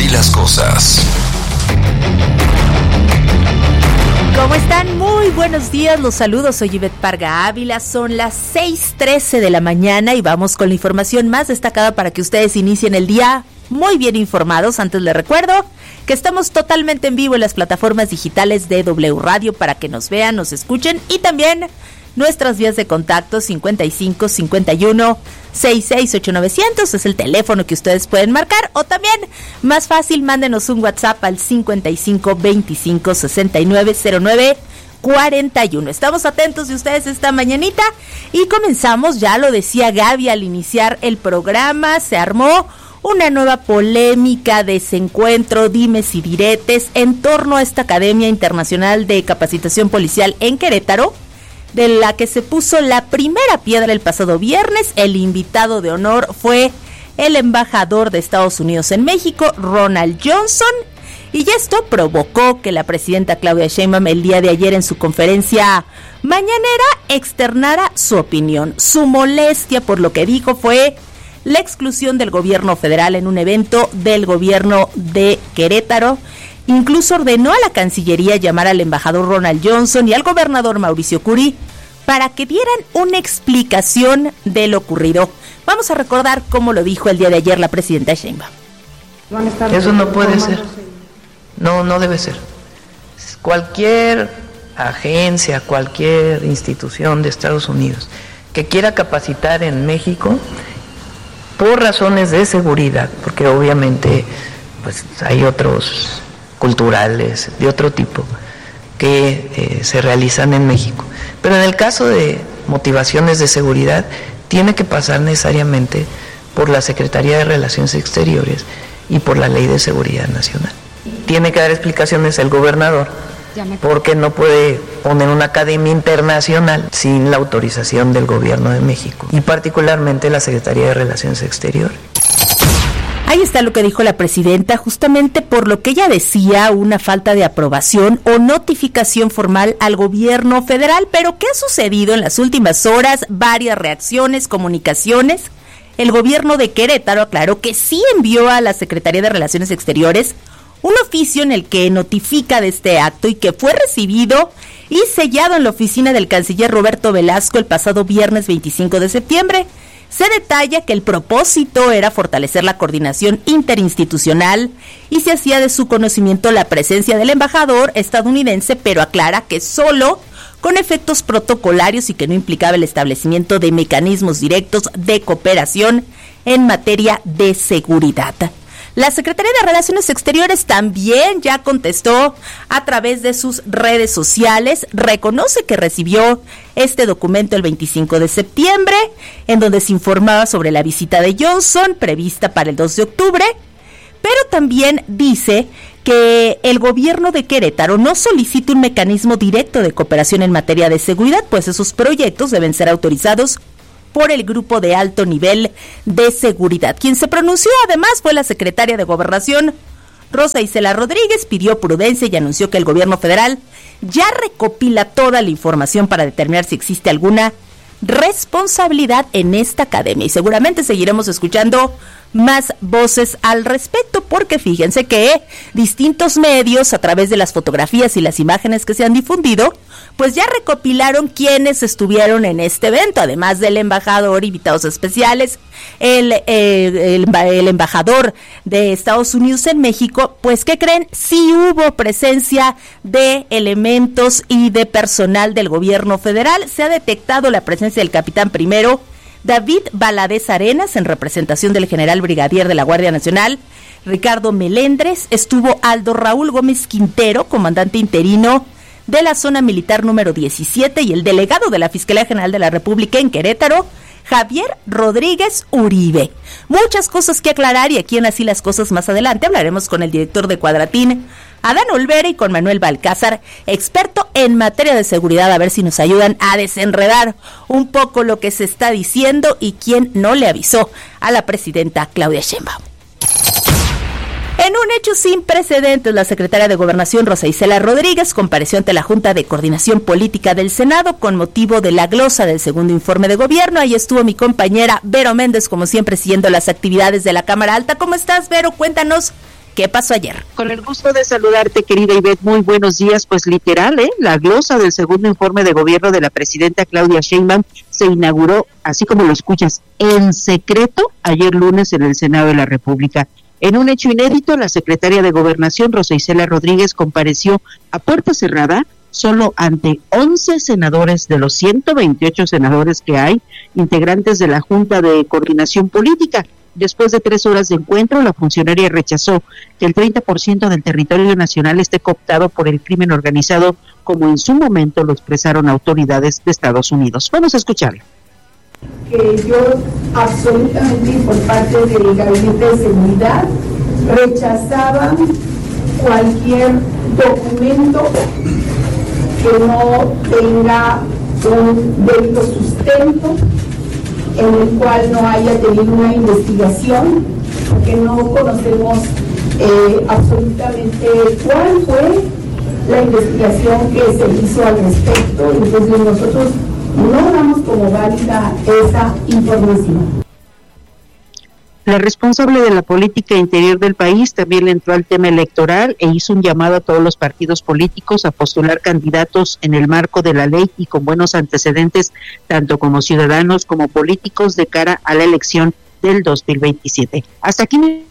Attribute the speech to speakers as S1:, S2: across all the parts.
S1: las cosas.
S2: ¿Cómo están? Muy buenos días, los saludos, soy Ivette Parga Ávila, son las 6:13 de la mañana y vamos con la información más destacada para que ustedes inicien el día muy bien informados. Antes les recuerdo que estamos totalmente en vivo en las plataformas digitales de W Radio para que nos vean, nos escuchen y también nuestras vías de contacto 55 51 66 8900 es el teléfono que ustedes pueden marcar, o también más fácil mándenos un WhatsApp al 55 25 69 09 41. Estamos atentos de ustedes esta mañanita y comenzamos, ya lo decía Gaby al iniciar el programa, se armó una nueva polémica, desencuentro, dimes y diretes en torno a esta Academia Internacional de Capacitación Policial en Querétaro, de la que se puso la primera piedra el pasado viernes. El invitado de honor fue el embajador de Estados Unidos en México, Ronald Johnson, y esto provocó que la presidenta Claudia Sheinbaum el día de ayer en su conferencia mañanera externara su opinión. Su molestia por lo que dijo fue la exclusión del gobierno federal en un evento del gobierno de Querétaro. Incluso ordenó a la Cancillería llamar al embajador Ronald Johnson y al gobernador Mauricio Curi para que dieran una explicación de lo ocurrido. Vamos a recordar cómo lo dijo el día de ayer la presidenta Sheinbaum.
S3: Eso no puede ser. No debe ser. Cualquier agencia, cualquier institución de Estados Unidos que quiera capacitar en México por razones de seguridad, porque obviamente pues hay otros culturales de otro tipo que se realizan en México, pero en el caso de motivaciones de seguridad tiene que pasar necesariamente por la Secretaría de Relaciones Exteriores y por la Ley de Seguridad Nacional. Tiene que dar explicaciones el gobernador porque no puede poner una academia internacional sin la autorización del gobierno de México y particularmente la Secretaría de Relaciones Exteriores.
S2: Ahí está lo que dijo la presidenta, justamente por lo que ella decía, una falta de aprobación o notificación formal al gobierno federal. Pero ¿qué ha sucedido en las últimas horas? Varias reacciones, comunicaciones. El gobierno de Querétaro aclaró que sí envió a la Secretaría de Relaciones Exteriores un oficio en el que notifica de este acto y que fue recibido y sellado en la oficina del canciller Roberto Velasco el pasado viernes 25 de septiembre. Se detalla que el propósito era fortalecer la coordinación interinstitucional y se hacía de su conocimiento la presencia del embajador estadounidense, pero aclara que solo con efectos protocolarios y que no implicaba el establecimiento de mecanismos directos de cooperación en materia de seguridad. La Secretaría de Relaciones Exteriores también ya contestó a través de sus redes sociales, reconoce que recibió este documento el 25 de septiembre, en donde se informaba sobre la visita de Johnson prevista para el 2 de octubre, pero también dice que el gobierno de Querétaro no solicita un mecanismo directo de cooperación en materia de seguridad, pues esos proyectos deben ser autorizados por el grupo de alto nivel de seguridad. Quien se pronunció además fue la secretaria de Gobernación, Rosa Isela Rodríguez, pidió prudencia y anunció que el gobierno federal ya recopila toda la información para determinar si existe alguna responsabilidad en esta academia. Y seguramente seguiremos escuchando más voces al respecto, porque fíjense que distintos medios, a través de las fotografías y las imágenes que se han difundido, pues ya recopilaron quienes estuvieron en este evento, además del embajador, invitados especiales, el embajador de Estados Unidos en México. Pues ¿qué creen? Sí hubo presencia de elementos y de personal del gobierno federal. Se ha detectado la presencia del capitán primero David Valadez Arenas en representación del general brigadier de la Guardia Nacional Ricardo Melendres. Estuvo Aldo Raúl Gómez Quintero, comandante interino de la zona militar número 17, y el delegado de la Fiscalía General de la República en Querétaro, Javier Rodríguez Uribe. Muchas cosas que aclarar, y aquí en Así las Cosas más adelante hablaremos con el director de Cuadratín, Adán Olvera, y con Manuel Balcázar, experto en materia de seguridad, a ver si nos ayudan a desenredar un poco lo que se está diciendo y quién no le avisó a la presidenta Claudia Sheinbaum. En un hecho sin precedentes, la secretaria de Gobernación, Rosa Isela Rodríguez, compareció ante la Junta de Coordinación Política del Senado con motivo de la glosa del segundo informe de gobierno. Ahí estuvo mi compañera Vero Méndez, como siempre, siguiendo las actividades de la Cámara Alta. ¿Cómo estás, Vero? Cuéntanos, ¿Qué pasó ayer?
S1: Con el gusto de saludarte, querida Ivette, muy buenos días. Pues literal, la glosa del segundo informe de gobierno de la presidenta Claudia Sheinbaum se inauguró, así como lo escuchas, en secreto ayer lunes en el Senado de la República. En un hecho inédito, la secretaria de Gobernación, Rosa Isela Rodríguez, compareció a puerta cerrada solo ante 11 senadores de los 128 senadores que hay, integrantes de la Junta de Coordinación Política. Después de 3 horas de encuentro, la funcionaria rechazó que el 30% del territorio nacional esté cooptado por el crimen organizado, como en su momento lo expresaron autoridades de Estados Unidos. Vamos a escucharlo.
S4: Que yo absolutamente por parte del Gabinete de Seguridad rechazaba cualquier documento que no tenga un debido sustento, en el cual no haya tenido una investigación, porque no conocemos absolutamente cuál fue la investigación que se hizo al respecto. Entonces nosotros no damos como válida esa información.
S1: La responsable de la política interior del país también le entró al tema electoral e hizo un llamado a todos los partidos políticos a postular candidatos en el marco de la ley y con buenos antecedentes, tanto como ciudadanos como políticos, de cara a la elección del 2027. Hasta aquí mi...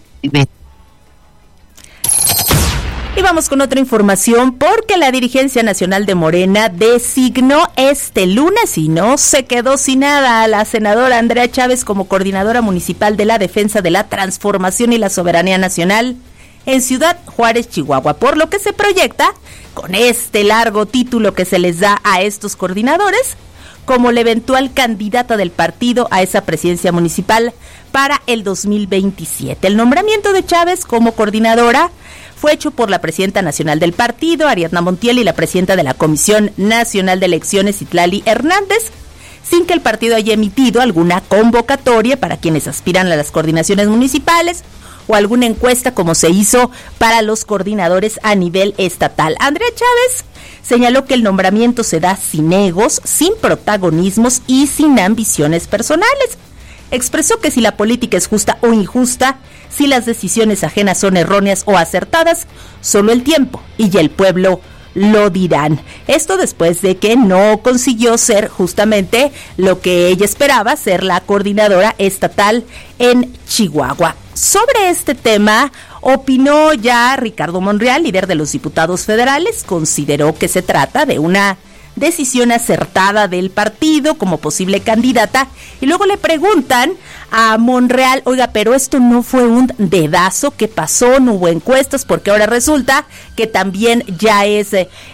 S2: Y vamos con otra información, porque la dirigencia nacional de Morena designó este lunes, y no se quedó sin nada, a la senadora Andrea Chávez como coordinadora municipal de la defensa de la transformación y la soberanía nacional en Ciudad Juárez, Chihuahua, por lo que se proyecta, con este largo título que se les da a estos coordinadores, como la eventual candidata del partido a esa presidencia municipal para el 2027. El nombramiento de Chávez como coordinadora fue hecho por la presidenta nacional del partido, Ariadna Montiel, y la presidenta de la Comisión Nacional de Elecciones, Itlali Hernández, sin que el partido haya emitido alguna convocatoria para quienes aspiran a las coordinaciones municipales o alguna encuesta como se hizo para los coordinadores a nivel estatal. Andrea Chávez señaló que el nombramiento se da sin egos, sin protagonismos y sin ambiciones personales. Expresó que si la política es justa o injusta, si las decisiones ajenas son erróneas o acertadas, solo el tiempo y el pueblo lo dirán. Esto después de que no consiguió ser justamente lo que ella esperaba, ser la coordinadora estatal en Chihuahua. Sobre este tema opinó ya Ricardo Monreal, líder de los diputados federales. Consideró que se trata de una decisión acertada del partido como posible candidata, y luego le preguntan a Monreal, oiga, pero esto no fue un dedazo, ¿qué pasó? No hubo encuestas, porque ahora resulta que también ya es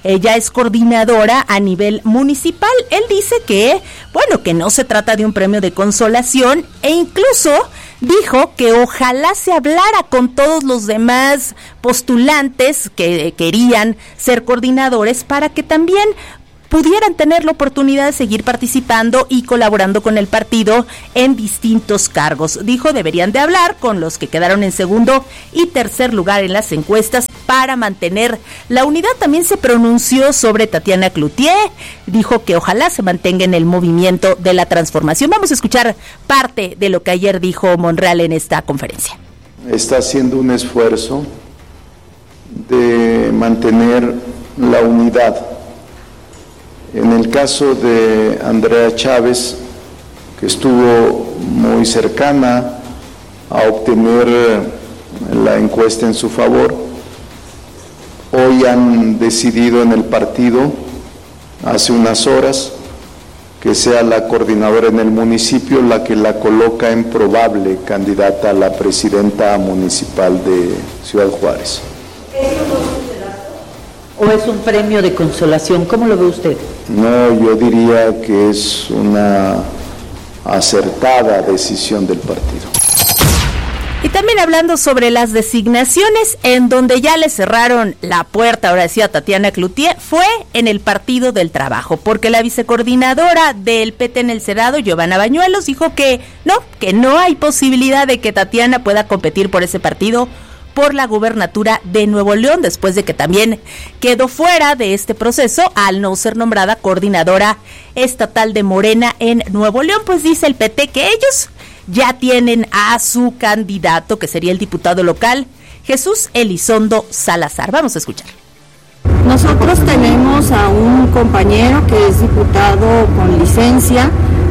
S2: coordinadora a nivel municipal. Él dice que, bueno, que no se trata de un premio de consolación, e incluso dijo que ojalá se hablara con todos los demás postulantes que querían ser coordinadores para que también pudieran tener la oportunidad de seguir participando y colaborando con el partido en distintos cargos. Dijo, deberían de hablar con los que quedaron en segundo y tercer lugar en las encuestas para mantener la unidad. También se pronunció sobre Tatiana Cloutier, dijo que ojalá se mantenga en el movimiento de la transformación. Vamos a escuchar parte de lo que ayer dijo Monreal en esta conferencia.
S5: Está haciendo un esfuerzo de mantener la unidad. En el caso de Andrea Chávez, que estuvo muy cercana a obtener la encuesta en su favor, hoy han decidido en el partido, hace unas horas, que sea la coordinadora en el municipio la que la coloca en probable candidata a la presidenta municipal de Ciudad Juárez.
S6: ¿O es un premio de consolación? ¿Cómo lo ve usted?
S5: No, yo diría que es una acertada decisión del partido.
S2: Y también hablando sobre las designaciones, en donde ya le cerraron la puerta, ahora decía Tatiana Cloutier, fue en el Partido del Trabajo, porque la vicecoordinadora del PT en el Senado, Giovanna Bañuelos, dijo que no hay posibilidad de que Tatiana pueda competir por ese partido por la gubernatura de Nuevo León, después de que también quedó fuera de este proceso al no ser nombrada coordinadora estatal de Morena en Nuevo León. Pues dice el PT que ellos ya tienen a su candidato, que sería el diputado local Jesús Elizondo Salazar. Vamos a escuchar.
S7: Nosotros tenemos a un compañero que es diputado con licencia,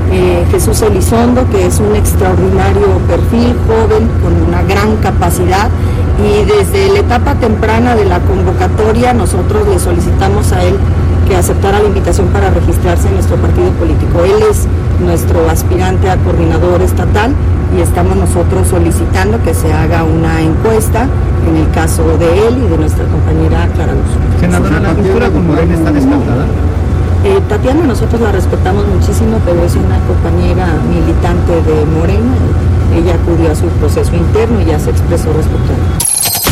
S7: Jesús Elizondo, que es un extraordinario perfil, joven, con una gran capacidad, y desde la etapa temprana de la convocatoria nosotros le solicitamos a él que aceptara la invitación para registrarse en nuestro partido político. Él es nuestro aspirante a coordinador estatal y estamos nosotros solicitando que se haga una encuesta en el caso de él y de nuestra compañera Clara Luz.
S8: Senadora, ¿la ruptura con Morena está descartada?
S7: Tatiana, nosotros la respetamos muchísimo, pero es una compañera militante de Morena. Ella acudió a su proceso interno y ya se expresó respecto a él.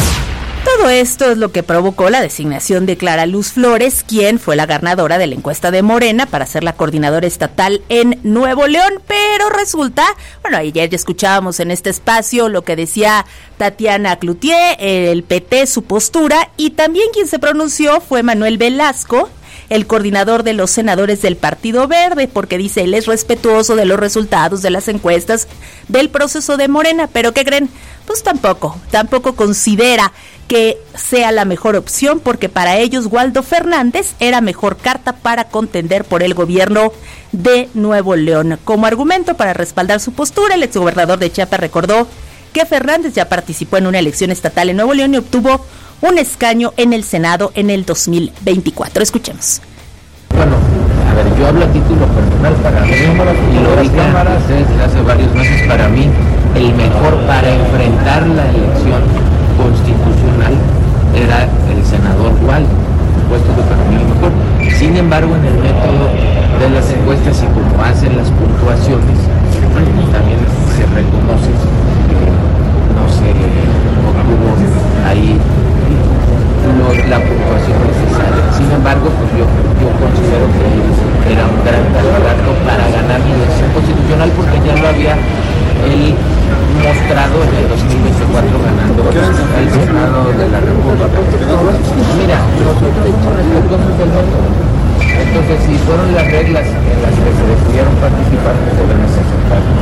S2: Todo esto es lo que provocó la designación de Clara Luz Flores, quien fue la ganadora de la encuesta de Morena para ser la coordinadora estatal en Nuevo León, pero resulta, bueno, ayer ya escuchábamos en este espacio lo que decía Tatiana Cloutier, el PT, su postura, y también quien se pronunció fue Manuel Velasco, el coordinador de los senadores del Partido Verde, porque dice él es respetuoso de los resultados de las encuestas del proceso de Morena, pero ¿qué creen? Pues tampoco considera que sea la mejor opción, porque para ellos Waldo Fernández era mejor carta para contender por el gobierno de Nuevo León. Como argumento para respaldar su postura, el exgobernador de Chiapas recordó que Fernández ya participó en una elección estatal en Nuevo León y obtuvo un escaño en el Senado en el 2024. Escuchemos.
S9: Bueno, a ver, yo hablo a título personal para mí, y lo dije desde hace varios meses, para mí el mejor para enfrentar la elección constitucional era el senador Waldo, por supuesto que para mí el mejor. Sin embargo, en el método de las encuestas y como hacen las puntuaciones, también se reconoce que no se obtuvo ahí la puntuación necesaria. Sin embargo, pues yo considero que era un gran candidato para ganar la elección constitucional, porque ya lo había él mostrado en el 2024 ganando el Senado de la República. Mira, nosotros somos respetuosos del método. Entonces, si fueron las reglas en las que se decidieron participar, pues debemos aceptarlo.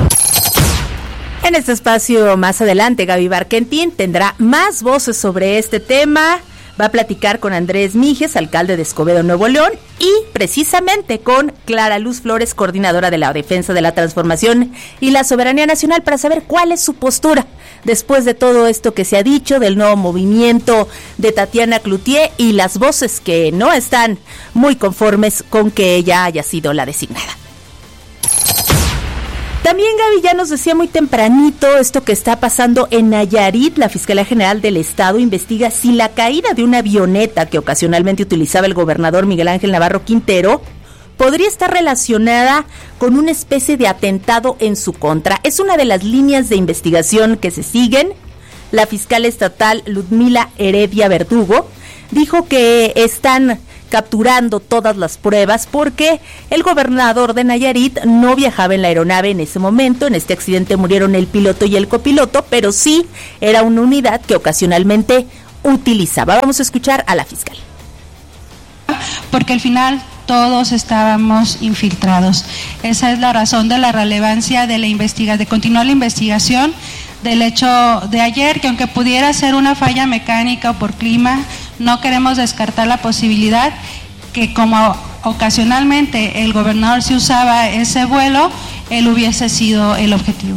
S2: En este espacio más adelante, Gaby Barquentín tendrá más voces sobre este tema. Va a platicar con Andrés Mijes, alcalde de Escobedo, Nuevo León, y precisamente con Clara Luz Flores, coordinadora de la Defensa de la Transformación y la Soberanía Nacional, para saber cuál es su postura después de todo esto que se ha dicho del nuevo movimiento de Tatiana Cloutier y las voces que no están muy conformes con que ella haya sido la designada. También Gaby ya nos decía muy tempranito esto que está pasando en Nayarit. La Fiscalía General del Estado investiga si la caída de una avioneta que ocasionalmente utilizaba el gobernador Miguel Ángel Navarro Quintero podría estar relacionada con una especie de atentado en su contra. Es una de las líneas de investigación que se siguen. La fiscal estatal Ludmila Heredia Verdugo dijo que están capturando todas las pruebas porque el gobernador de Nayarit no viajaba en la aeronave en ese momento. En este accidente murieron el piloto y el copiloto, pero sí era una unidad que ocasionalmente utilizaba. Vamos a escuchar a la fiscal.
S10: Porque al final todos estábamos infiltrados. Esa es la razón de la relevancia de de continuar la investigación del hecho de ayer, que aunque pudiera ser una falla mecánica o por clima, no queremos descartar la posibilidad que como ocasionalmente el gobernador sí usaba ese vuelo, él hubiese sido el objetivo.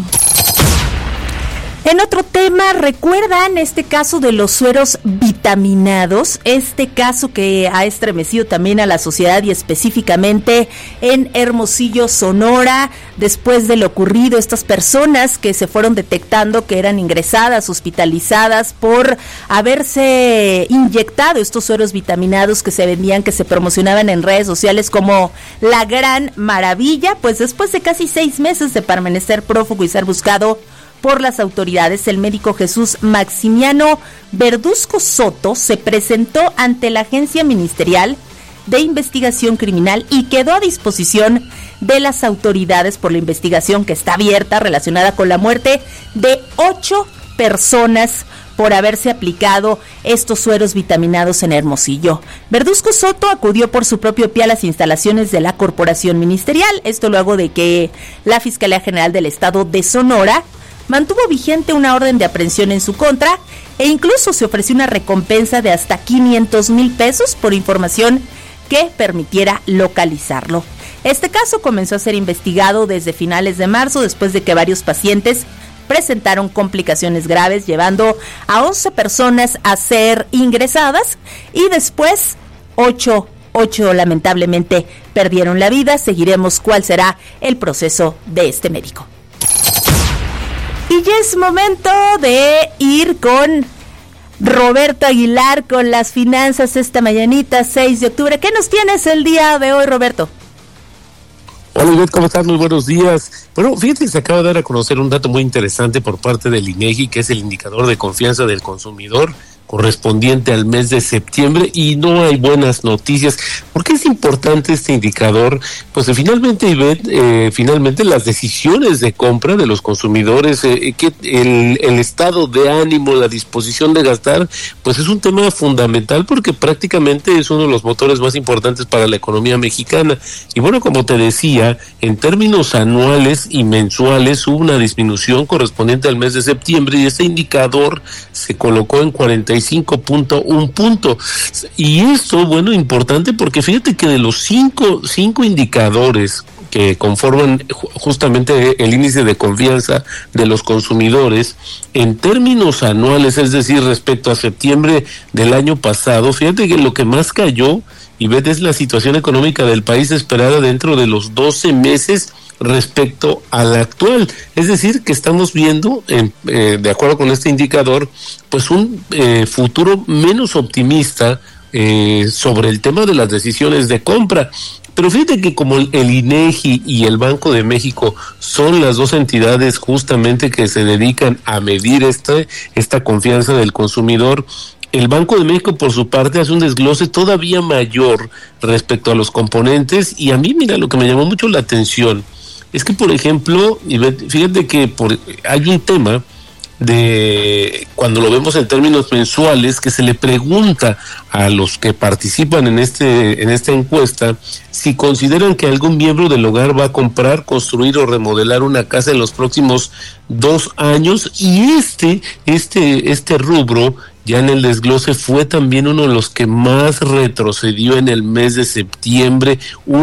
S2: En otro tema, ¿recuerdan este caso de los sueros vitaminados? Este caso que ha estremecido también a la sociedad y específicamente en Hermosillo, Sonora, después de lo ocurrido, estas personas que se fueron detectando que eran ingresadas, hospitalizadas por haberse inyectado estos sueros vitaminados que se vendían, que se promocionaban en redes sociales como la gran maravilla, pues después de casi 6 meses de permanecer prófugo y ser buscado por las autoridades, el médico Jesús Maximiano Verduzco Soto se presentó ante la Agencia Ministerial de Investigación Criminal y quedó a disposición de las autoridades por la investigación que está abierta relacionada con la muerte de 8 personas por haberse aplicado estos sueros vitaminados en Hermosillo. Verduzco Soto acudió por su propio pie a las instalaciones de la Corporación Ministerial, esto luego de que la Fiscalía General del Estado de Sonora mantuvo vigente una orden de aprehensión en su contra e incluso se ofreció una recompensa de hasta 500,000 pesos por información que permitiera localizarlo. Este caso comenzó a ser investigado desde finales de marzo, después de que varios pacientes presentaron complicaciones graves, llevando a 11 personas a ser ingresadas y después 8 lamentablemente perdieron la vida. Seguiremos cuál será el proceso de este médico. Y ya es momento de ir con Roberto Aguilar con las finanzas esta mañanita, 6 de octubre. ¿Qué nos tienes el día de hoy, Roberto?
S11: Hola, Ivette, ¿cómo estás? Muy buenos días. Bueno, fíjate que se acaba de dar a conocer un dato muy interesante por parte del INEGI, que es el indicador de confianza del consumidor correspondiente al mes de septiembre, y no hay buenas noticias. ¿Por qué es importante este indicador? Pues finalmente, Ivette, finalmente las decisiones de compra de los consumidores, que el estado de ánimo, la disposición de gastar, pues es un tema fundamental porque prácticamente es uno de los motores más importantes para la economía mexicana. Y bueno, como te decía, en términos anuales y mensuales hubo una disminución correspondiente al mes de septiembre y este indicador se colocó en 45.1 puntos. Y esto, bueno, importante porque fíjate que de los cinco indicadores que conforman justamente el índice de confianza de los consumidores, en términos anuales, es decir, respecto a septiembre del año pasado, fíjate que lo que más cayó, y ves, es la situación económica del país esperada dentro de los 12 meses respecto a la actual. Es decir, que estamos viendo, de acuerdo con este indicador, pues un futuro menos optimista sobre el tema de las decisiones de compra. Pero fíjate que como el INEGI y el Banco de México son las dos entidades justamente que se dedican a medir esta confianza del consumidor, el Banco de México, por su parte, hace un desglose todavía mayor respecto a los componentes. Y a mí, mira, lo que me llamó mucho la atención es que, por ejemplo, fíjate que hay un tema de cuando lo vemos en términos mensuales, que se le pregunta a los que participan en esta encuesta si consideran que algún miembro del hogar va a comprar, construir o remodelar una casa en los próximos 2 años, y este rubro ya en el desglose fue también uno de los que más retrocedió en el mes de septiembre,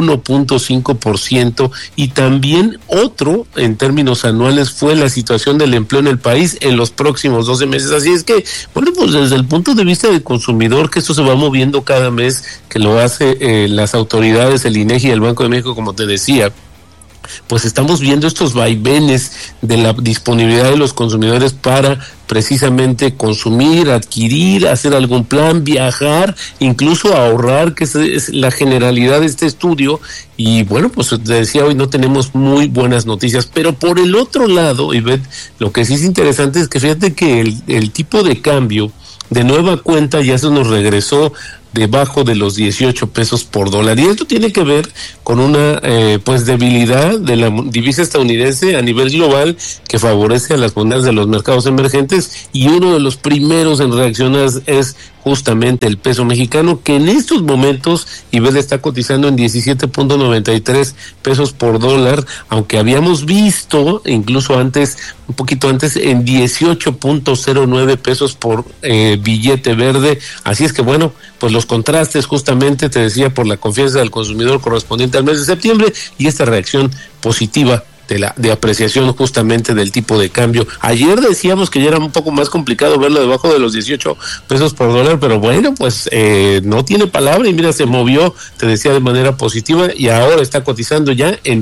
S11: 1.5%, y también otro en términos anuales fue la situación del empleo en el país en los próximos 12 meses. Así es que, bueno, pues desde el punto de vista del consumidor, que esto se va moviendo cada mes, que lo hace las autoridades, el INEGI y el Banco de México, como te decía, pues estamos viendo estos vaivenes de la disponibilidad de los consumidores para precisamente consumir, adquirir, hacer algún plan, viajar, incluso ahorrar, que es la generalidad de este estudio. Y bueno, pues te decía, hoy no tenemos muy buenas noticias, pero por el otro lado, Ivette, lo que sí es interesante es que fíjate que el tipo de cambio de nueva cuenta ya se nos regresó debajo de los 18 pesos por dólar, y esto tiene que ver con una pues debilidad de la divisa estadounidense a nivel global, que favorece a las monedas de los mercados emergentes, y uno de los primeros en reaccionar es justamente el peso mexicano, que en estos momentos Ivette está cotizando en 17.93 pesos por dólar, aunque habíamos visto incluso antes, un poquito antes, en 18.09 pesos por billete verde. Así es que bueno, pues los contrastes justamente, te decía, por la confianza del consumidor correspondiente al mes de septiembre y esta reacción positiva de apreciación justamente del tipo de cambio. Ayer decíamos que ya era un poco más complicado verlo debajo de los 18 pesos por dólar, pero bueno, pues no tiene palabra, y mira, se movió, te decía, de manera positiva, y ahora está cotizando ya en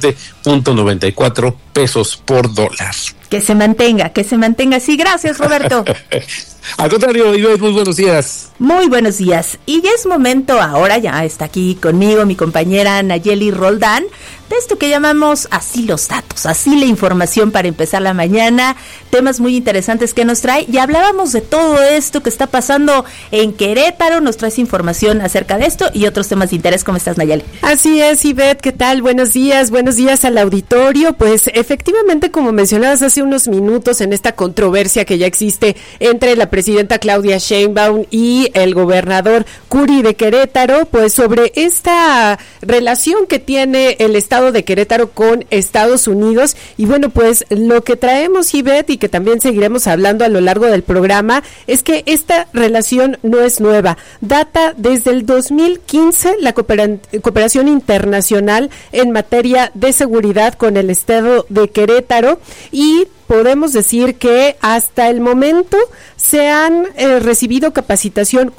S11: 17.94 pesos por dólar.
S2: Que se mantenga así. Gracias, Roberto.
S11: Al contrario, Ivette, muy buenos días.
S2: Muy buenos días. Y ya es momento, ahora ya está aquí conmigo mi compañera Nayeli Roldán, de esto que llamamos así los datos, así la información para empezar la mañana, temas muy interesantes que nos trae. Ya hablábamos de todo esto que está pasando en Querétaro, nos traes información acerca de esto y otros temas de interés. ¿Cómo estás, Nayeli?
S12: Así es, Ivette, ¿qué tal? Buenos días al auditorio. Pues efectivamente, como mencionabas hace unos minutos, en esta controversia que ya existe entre la presidenta Claudia Sheinbaum y el gobernador Curi de Querétaro, pues sobre esta relación que tiene el Estado estado de Querétaro con Estados Unidos. Y bueno, pues lo que traemos, Ivette, y que también seguiremos hablando a lo largo del programa, es que esta relación no es nueva. Data desde el 2015 la cooperación internacional en materia de seguridad con el estado de Querétaro, y podemos decir que hasta el momento se han recibido capacitación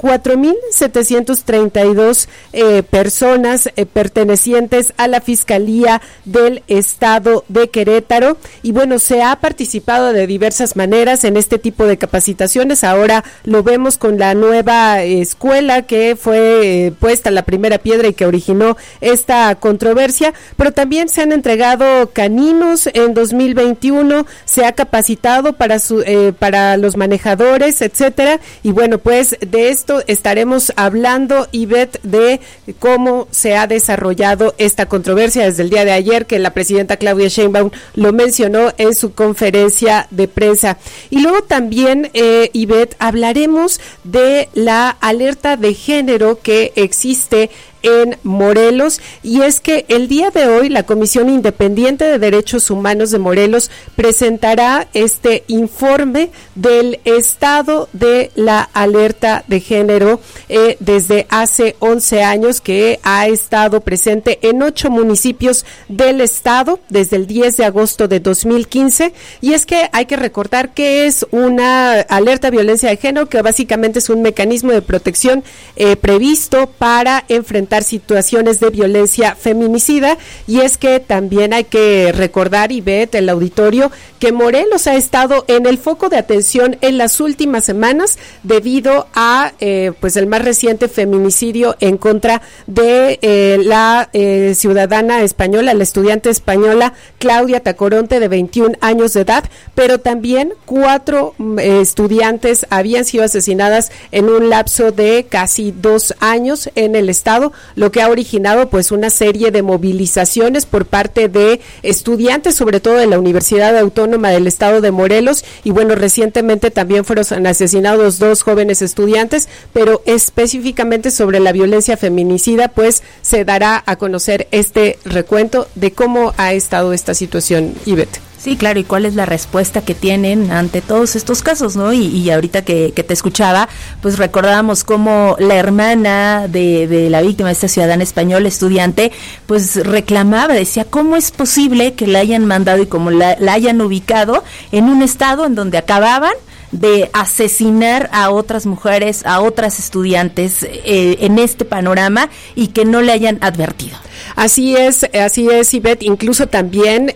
S12: 4,732 personas pertenecientes a la Fiscalía del Estado de Querétaro, y bueno, se ha participado de diversas maneras en este tipo de capacitaciones. Ahora lo vemos con la nueva escuela que fue puesta la primera piedra y que originó esta controversia, pero también se han entregado caninos en 2021, se ha capacitado para los manejadores, etcétera, y bueno, pues de esto estaremos hablando, Ivette, de cómo se ha desarrollado esta controversia desde el día de ayer, que la presidenta Claudia Sheinbaum lo mencionó en su conferencia de prensa. Y luego también, Ivette, hablaremos de la alerta de género que existe en Morelos, y es que el día de hoy la Comisión Independiente de Derechos Humanos de Morelos presentará este informe del estado de la alerta de género desde hace 11 años, que ha estado presente en 8 municipios del estado desde el 10 de agosto de 2015, y es que hay que recordar que es una alerta de violencia de género, que básicamente es un mecanismo de protección previsto para enfrentar situaciones de violencia feminicida. Y es que también hay que recordar, Ivette, el auditorio, que Morelos ha estado en el foco de atención en las últimas semanas debido a pues el más reciente feminicidio en contra de la ciudadana española, la estudiante española Claudia Tacoronte, de 21 años de edad, pero también 4 estudiantes habían sido asesinadas en un lapso de casi 2 años en el estado, lo que ha originado pues una serie de movilizaciones por parte de estudiantes, sobre todo de la Universidad Autónoma del Estado de Morelos. Y bueno, recientemente también fueron asesinados 2 jóvenes estudiantes, pero específicamente sobre la violencia feminicida, pues se dará a conocer este recuento de cómo ha estado esta situación, Ivette.
S2: Sí, claro, y cuál es la respuesta que tienen ante todos estos casos, ¿no? Y ahorita que te escuchaba, pues recordábamos cómo la hermana de la víctima, esta ciudadana española estudiante, pues reclamaba, decía, ¿cómo es posible que la hayan mandado y cómo la hayan ubicado en un estado en donde acababan de asesinar a otras mujeres, a otras estudiantes en este panorama, y que no le hayan advertido?
S12: Así es, Ivette. Incluso también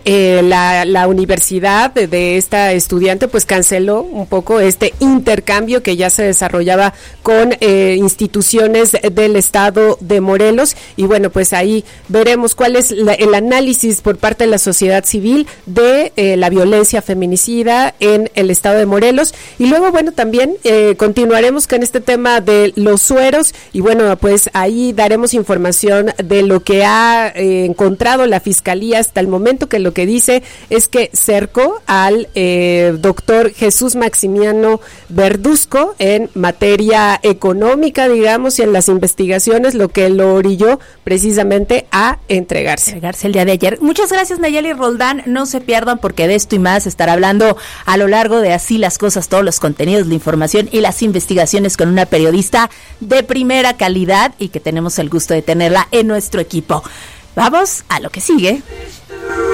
S12: la universidad de esta estudiante pues canceló un poco este intercambio que ya se desarrollaba con instituciones del estado de Morelos, y bueno, pues ahí veremos cuál es el análisis por parte de la sociedad civil de la violencia feminicida en el estado de Morelos. Y luego, bueno, también continuaremos con este tema de los sueros, y bueno, pues ahí daremos información de lo que ha encontrado la Fiscalía hasta el momento, que lo que dice es que cercó al doctor Jesús Maximiano Verduzco en materia económica, digamos, y en las investigaciones, lo que lo orilló precisamente a entregarse
S2: el día de ayer. Muchas gracias, Nayeli Roldán. No se pierdan, porque de esto y más estará hablando a lo largo de Así las Cosas, todos los contenidos, la información y las investigaciones con una periodista de primera calidad, y que tenemos el gusto de tenerla en nuestro equipo. Vamos a lo que sigue.